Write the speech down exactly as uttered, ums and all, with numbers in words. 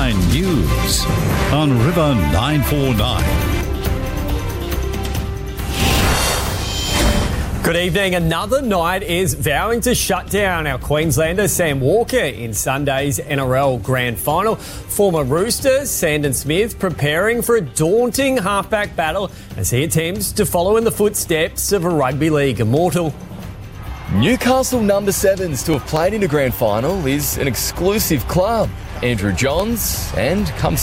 nine News on River nine forty-nine. Good evening. Another night is vowing to shut down our Queenslander Sam Walker in Sunday's N R L Grand Final. Former Rooster Sandon Smith preparing for a daunting halfback battle as he attempts to follow in the footsteps of a rugby league immortal. Newcastle number sevens to have played in a grand final is an exclusive club. Andrew Johns and come